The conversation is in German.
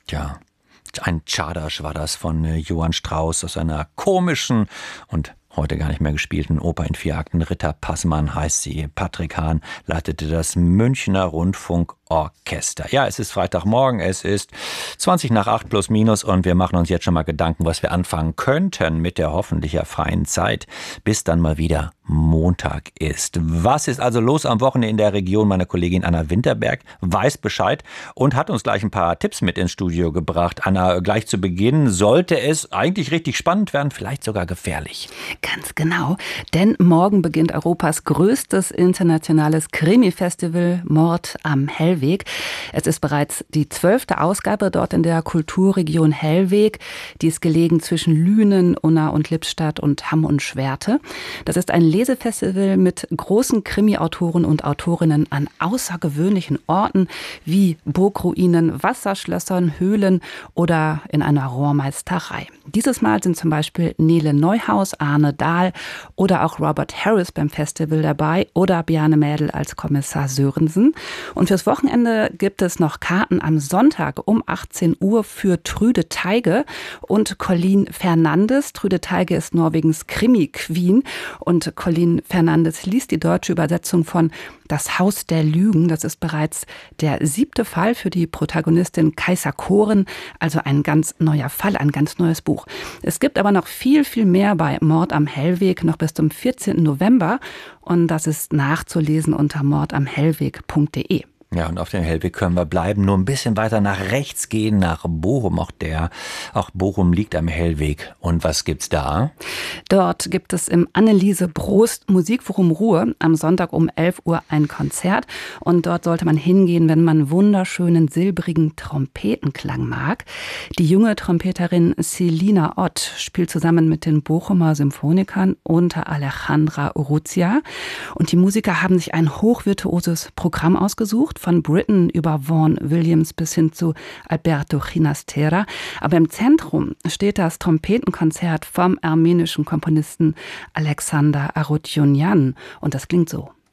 Ja, ein Czardas war das von Johann Strauss aus einer komischen und heute gar nicht mehr gespielten Oper in 4 Akten. Ritter Passmann heißt sie. Patrick Hahn leitete das Münchner Rundfunkorchester. Ja, es ist Freitagmorgen, es ist 20:08 plus minus und wir machen uns jetzt schon mal Gedanken, was wir anfangen könnten mit der hoffentlich ja freien Zeit, bis dann mal wieder Montag ist. Was ist also los am Wochenende in der Region? Meine Kollegin Anna Winterberg weiß Bescheid und hat uns gleich ein paar Tipps mit ins Studio gebracht. Anna, gleich zu Beginn sollte es eigentlich richtig spannend werden, vielleicht sogar gefährlich. Ganz genau, denn morgen beginnt Europas größtes internationales Krimi-Festival Mord am Hellweg. Es ist bereits die 12. Ausgabe dort in der Kulturregion Hellweg. Die ist gelegen zwischen Lünen, Unna und Lippstadt und Hamm und Schwerte. Das ist ein Lesefestival mit großen Krimi-Autoren und Autorinnen an außergewöhnlichen Orten wie Burgruinen, Wasserschlössern, Höhlen oder in einer Rohrmeisterei. Dieses Mal sind zum Beispiel Nele Neuhaus, Arne Dahl oder auch Robert Harris beim Festival dabei oder Bjarne Mädel als Kommissar Sörensen. Und fürs Wochenende gibt es noch Karten am Sonntag um 18 Uhr für Trude Teige und Colleen Fernandes. Trude Teige ist Norwegens Krimi-Queen und Colleen Fernandes liest die deutsche Übersetzung von Das Haus der Lügen. Das ist bereits der 7. Fall für die Protagonistin Kajsa Koren, also ein ganz neuer Fall, ein ganz neues Buch. Es gibt aber noch viel, viel mehr bei Mord am Hellweg, noch bis zum 14. November. Und das ist nachzulesen unter mordamhellweg.de. Ja, und auf dem Hellweg können wir bleiben, nur ein bisschen weiter nach rechts gehen, nach Bochum. Auch Bochum liegt am Hellweg. Und was gibt's da? Dort gibt es im Anneliese Brost Musikforum Ruhr am Sonntag um 11 Uhr ein Konzert. Und dort sollte man hingehen, wenn man wunderschönen, silbrigen Trompetenklang mag. Die junge Trompeterin Selina Ott spielt zusammen mit den Bochumer Symphonikern unter Alejandra Urrutia. Und die Musiker haben sich ein hochvirtuoses Programm ausgesucht, von Britten über Vaughan Williams bis hin zu Alberto Ginastera. Aber im Zentrum steht das Trompetenkonzert vom armenischen Komponisten Alexander Arutjunjan. Und das klingt so.